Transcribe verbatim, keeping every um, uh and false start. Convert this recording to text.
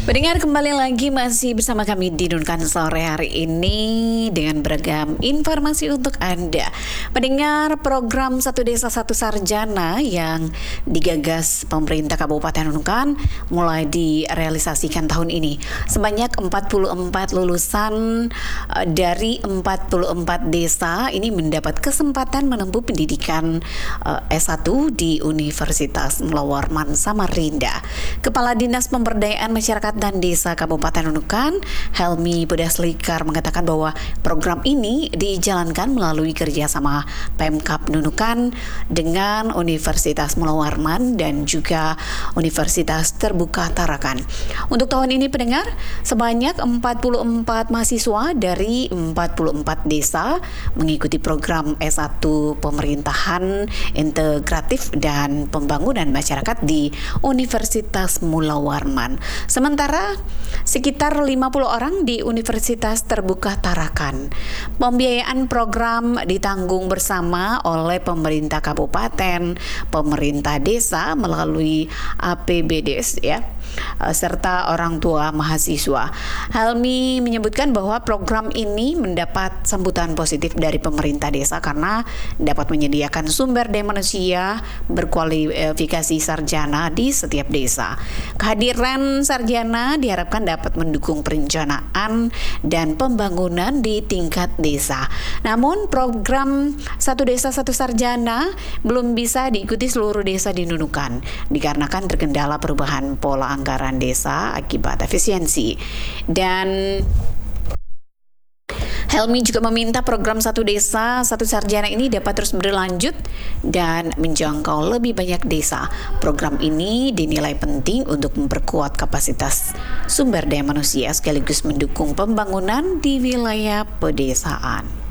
Pendengar, kembali lagi masih bersama kami di Dunkan sore hari ini dengan beragam informasi untuk Anda. Pendengar, program Satu Desa Satu Sarjana yang digagas pemerintah Kabupaten Nunukan mulai direalisasikan tahun ini. Sebanyak empat puluh empat lulusan uh, dari empat puluh empat desa ini mendapat kesempatan menempuh pendidikan uh, S satu di Universitas Mula Warman Samarinda. Kepala Dinas Pemberdayaan Masyarakat dan Desa Kabupaten Nunukan, Helmi Pedaslikar, mengatakan bahwa program ini dijalankan melalui kerjasama Pemkab Nunukan dengan Universitas Mula Warman dan juga Universitas Terbuka Tarakan. Untuk tahun ini, pendengar, sebanyak empat puluh empat mahasiswa dari empat puluh empat desa mengikuti program S satu Pemerintahan Integratif dan Pembangunan Masyarakat di Universitas Mula Warman. Sementara sekitar lima puluh orang di Universitas Terbuka Tarakan. Pembiayaan program ditanggung bersama oleh pemerintah kabupaten, pemerintah desa melalui A P B D S ya, serta orang tua mahasiswa. Helmi menyebutkan bahwa program ini mendapat sambutan positif dari pemerintah desa karena dapat menyediakan sumber daya manusia berkualifikasi sarjana di setiap desa. Kehadiran sarjana diharapkan dapat mendukung perencanaan dan pembangunan di tingkat desa. Namun program Satu Desa Satu Sarjana belum bisa diikuti seluruh desa di Nunukan dikarenakan terkendala perubahan pola anggaran desa akibat efisiensi. Dan Helmi juga meminta program Satu Desa Satu Sarjana ini dapat terus berlanjut dan menjangkau lebih banyak desa. Program ini dinilai penting untuk memperkuat kapasitas sumber daya manusia sekaligus mendukung pembangunan di wilayah pedesaan.